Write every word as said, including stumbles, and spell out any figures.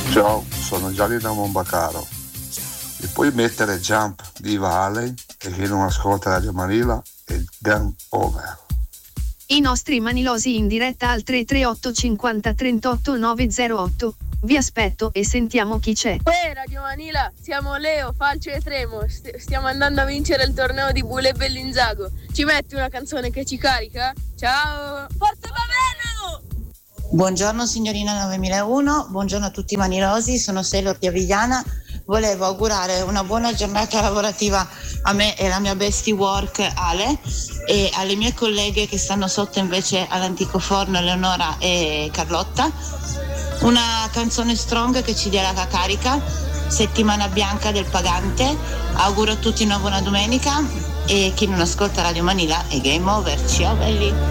Ciao, sono Gianni da Monbacaro. E puoi mettere Jump di Valley e chi non ascolta Radio Manila è game over. I nostri manilosi in diretta al tre tre otto cinquanta trentotto novecentotto. Vi aspetto e sentiamo chi c'è. Uè, Radio Manila, siamo Leo, Falcio e Tremo. St- stiamo andando a vincere il torneo di Bule Bellinzago. Ci metti una canzone che ci carica? Ciao! Forza Baveno! Buongiorno signorina novemilauno, buongiorno a tutti i manilosi, sono Sailor di Avigliana. Volevo augurare una buona giornata lavorativa a me e alla mia bestie work Ale e alle mie colleghe che stanno sotto invece all'antico forno, Eleonora e Carlotta. Una canzone strong che ci dia la carica, Settimana bianca del Pagante. Auguro a tutti una buona domenica e chi non ascolta Radio Manila è game over. Ciao belli!